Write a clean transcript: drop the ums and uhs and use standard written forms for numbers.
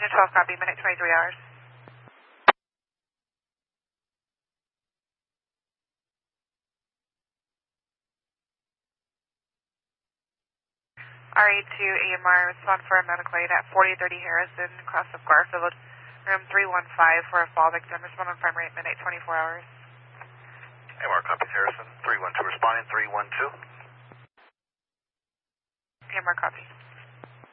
Engine 12 copy, minute 23 hours. RA2 AMR, respond for a medical aid at 4030 Harrison, cross of Garfield, room 315 for a fall victim. Respond on frame rate, minute 24 hours. AMR copies Harrison, 312 responding, 312. AMR copy.